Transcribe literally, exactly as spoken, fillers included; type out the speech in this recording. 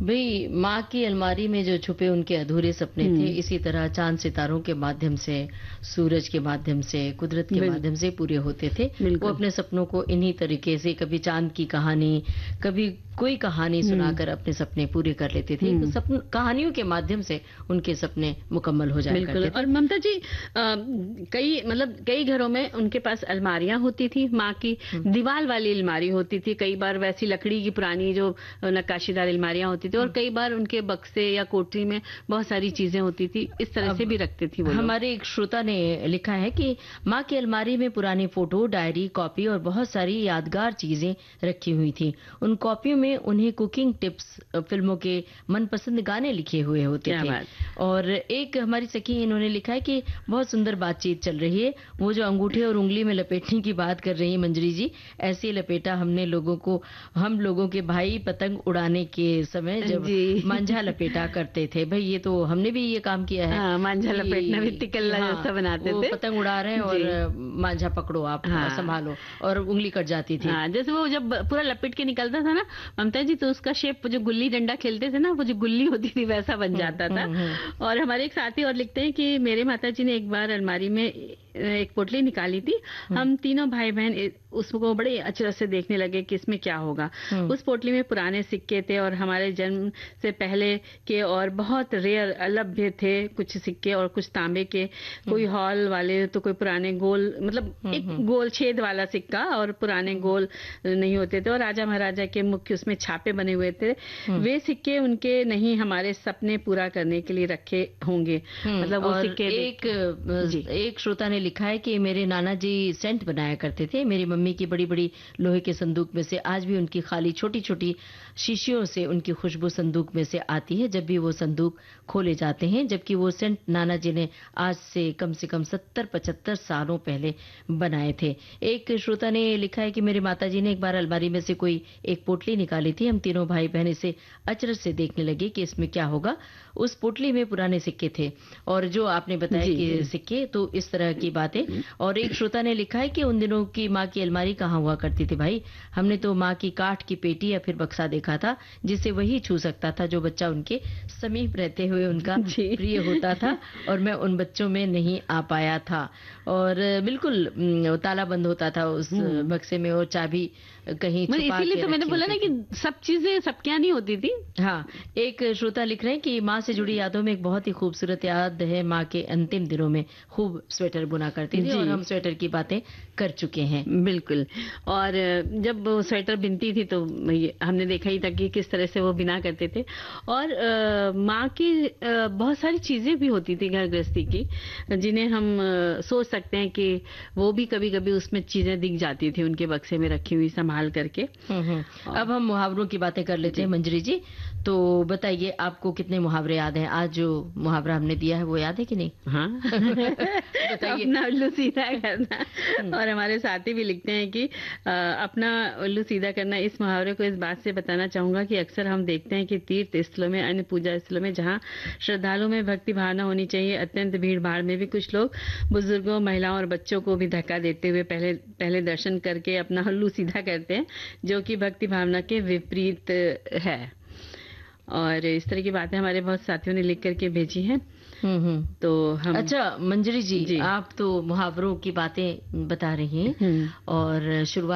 भाई माँ की अलमारी में जो छुपे उनके अधूरे सपने थे, हम्म, इसी तरह चांद सितारों के माध्यम से, सूरज के माध्यम से, कुदरत के बिल, माध्यम से पूरे होते थे। वो बिल्कुल। अपने सपनों को इन्हीं तरीके से, कभी चांद की कहानी, कभी कोई कहानी हम्म, सुनाकर अपने सपने पूरे कर लेते थे। तो हम्म, सपन कहानियों के माध्यम से उनके सपने मुकम्मल हो जाया बिल्कुल। करते थे। और ममता जी, अ, कई मतलब कई घरों में उनके पास अलमारियां होती थी, माँ की हम्म, दीवार वाली अलमारी होती थी, कई बार वैसी लकड़ी की पुरानी जो नक्काशीदार अलमारियां होती थी, और हम्म। कई बार उनके बक्से या कोठरी में बहुत सारी चीजें होती थी। इस तरह से अब भी रखते थी वो लोग। हमारे एक श्रोता ने लिखा है कि माँ की अलमारी में पुरानी फोटो, डायरी, कॉपी और बहुत सारी यादगार चीजें रखी हुई थी। उन कॉपियों में उन्हें कुकिंग टिप्स, फिल्मों के मनपसंद गाने लिखे हुए होते क्या थे। बात। और एक हमारी सखी, इन्होंने लिखा है कि बहुत सुंदर बातचीत चल रही है। वो जो अंगूठे और उंगली में लपेटने की बात कर रही है मंजरी जी, ऐसे लपेटा हमने लोगों को, हम लोगों के भाई पतंग उड़ाने के समय जब जी। मांझा लपेटा करते थे। भाई ये तो हमने भी ये काम किया है हाँ, मांझा लपेटना भी कि कि तिकल्ला हाँ, जैसा बनाते वो थे। पतंग उड़ा रहे हैं जी। और मांझा पकड़ो, आप हाँ, संभालो, और उंगली कट जाती थी। हाँ, जैसे वो जब पूरा लपेट के निकलता था ना ममता जी, तो उसका शेप, जो गुल्ली डंडा खेलते थे ना, वो जो गुल्ली होती थी वैसा बन हम्म, जाता था। हम्म, हम्म, और हमारे एक साथी और लिखते हैं कि मेरे माता जी ने एक बार अलमारी में एक पोटली निकाली थी। हम्म, हम तीनों भाई बहन ए- उसको बड़े अचरज से देखने लगे कि इसमें क्या होगा। हम्म, उस पोटली में पुराने सिक्के थे, और हमारे जन्म से पहले के और बहुत रेयर अलभ्य थे कुछ सिक्के, और कुछ तांबे के, कोई हॉल वाले, तो कोई पुराने गोल, मतलब हम्म, एक हम्म, गोल छेद वाला सिक्का, और पुराने हम्म, गोल नहीं होते थे, और राजा महाराजा के मुख्य उसमें छापे बने हुए थे। हम्म, वे सिक्के उनके नहीं, हमारे सपने पूरा करने के लिए रखे होंगे। हम्म। मतलब वो और सिक्के एक देख। जी। अ, एक श्रोता ने लिखा है कि मेरे नाना जी सेंट बनाया करते थे। मेरी मम्मी की बड़ी बड़ी लोहे के संदूक में से आज भी उनकी खाली छोटी छोटी शीशियों से उनकी खुशबू संदूक में से आती है जब भी वो संदूक खोले जाते हैं। जबकि वो सेंट नाना जी ने आज से कम से कम सत्तर पचहत्तर सालों पहले बनाए थे। एक श्रोता ने लिखा है कि मेरी माता जी ने एक बार अलमारी में से कोई एक पोटली निकाली थी। हम तीनों भाई बहन इसे अचरज से देखने लगे कि इसमें क्या होगा। उस पोटली में पुराने सिक्के थे, और जो आपने बताया जी। कि सिक्के, तो इस तरह की बातें। और एक श्रोता ने लिखा है कि उन दिनों की माँ की अलमारी कहाँ हुआ करती थी भाई, हमने तो माँ की काठ की पेटी या फिर बक्सा देखा था जिसे वही छू सकता था जो बच्चा उनके समीप रहते हुए उनका जी। प्रिय होता था, और मैं उन बच्चों में नहीं आ पाया था। और बिल्कुल अम, ताला बंद होता था उस हम्म। बक्से में, और चाबी कहीं मतलब छुपा इसीलिए के तो मैंने रखी बोला होती ना थी। कि सब चीजें सबके यहाँ नहीं होती थी। हाँ, एक श्रोता लिख रहे हैं कि माँ से जुड़ी यादों में एक बहुत ही खूबसूरत याद है। माँ के अंतिम दिनों में खूब स्वेटर बुना करती थी, जी, और हम स्वेटर की बातें कर चुके हैं। बिल्कुल। और जब वो स्वेटर बिनती थी तो ये हमने देखा ही था कि किस तरह से वो बिना करते थे। और अ, माँ की अ, बहुत सारी चीजें भी होती थी घर गृहस्थी की, जिन्हें हम अ, सोच सकते हैं कि वो भी कभी कभी उसमें चीजें दिख जाती थी उनके बक्से में रखी हुई संभाल करके। हम्म, हम्म। और अब हम मुहावरों की बातें कर लेते हैं जी। मंजरी जी। तो बताइए, आपको कितने मुहावरे याद हैं? आज जो मुहावरा हमने दिया है वो याद है कि नहीं? हाँ। बताइए। अपना उल्लू सीधा करना। हम्म, और हमारे साथी भी लिखते हैं कि अ, अपना उल्लू सीधा करना, इस मुहावरे को इस बात से बताना चाहूंगा कि अक्सर हम देखते हैं कि तीर्थ स्थलों में, अन्य पूजा स्थलों में, जहाँ श्रद्धालुओं में भक्ति भावना होनी चाहिए, अत्यंत भीड़ भाड़ में भी कुछ लोग बुजुर्गों, महिलाओं और बच्चों को भी धक्का देते हुए पहले पहले दर्शन करके अपना उल्लू सीधा करते हैं, जो कि भक्ति भावना के विपरीत है। और इस तरह की बातें हमारे बहुत साथियों ने लिख करके भेजी हैं। हम्म, हम्म। तो हम। अच्छा मंजरी जी, जी। आप तो मुहावरों की बातें बता रही हैं, हम्म। और शुरुआत